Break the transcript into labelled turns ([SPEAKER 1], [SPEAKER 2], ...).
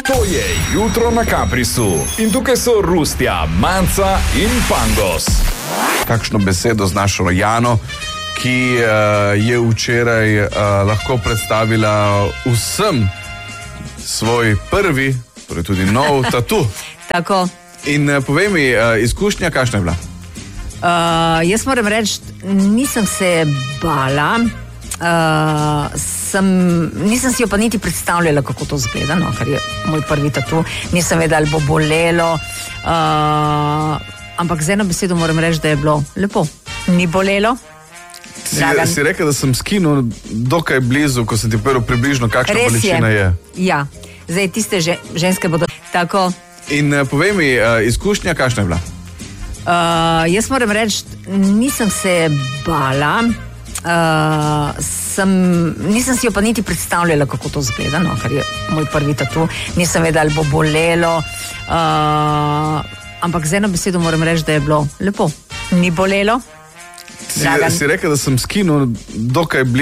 [SPEAKER 1] To je Jutro na Kaprisu. In tukaj so Rustja, Manca in Pangos.
[SPEAKER 2] Kakšno besedo z našo Jano, ki je včeraj lahko predstavila vsem svoj prvi, torej tudi nov tatu.
[SPEAKER 3] Tako.
[SPEAKER 2] In povej mi, izkušnja kakšna je bila?
[SPEAKER 3] Jaz moram reči, nisem se bala, nisem si jo pa niti predstavljala, kako to izgleda, no, ker je moj prvi tatu. Nisem vedela, ali bo bolelo, ampak z eno besedo moram reči, da je bilo lepo. Ni bolelo.
[SPEAKER 2] Si rekel, da sem skinul dokaj blizu, ko sem ti povedal približno, kakšna bolečina je.
[SPEAKER 3] Ja, zdaj tiste ženske bodo tako.
[SPEAKER 2] In povej mi, izkušnja kakšna je bila?
[SPEAKER 3] Jaz moram reči, nisem se bala, nisem si jo pa niti predstavljala, kako to izgleda, no, ker je moj prvi tatu. Nisem vedela, ali bo bolelo, ampak z eno besedo moram reči, da je bilo lepo. Ni bolelo.
[SPEAKER 2] Si rekel, da sem skinul dokaj blizu.